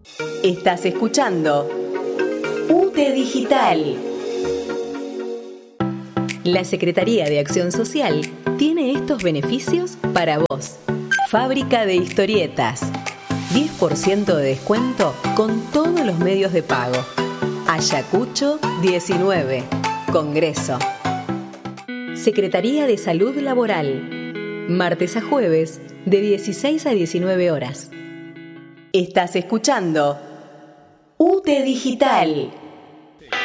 Estás escuchando UTE Digital. La Secretaría de Acción Social tiene estos beneficios para vos. Fábrica de historietas. 10% de descuento con todos los medios de pago. Ayacucho 19. Congreso. Secretaría de Salud Laboral. Martes a jueves de 16 a 19 horas. Estás escuchando UTE Digital.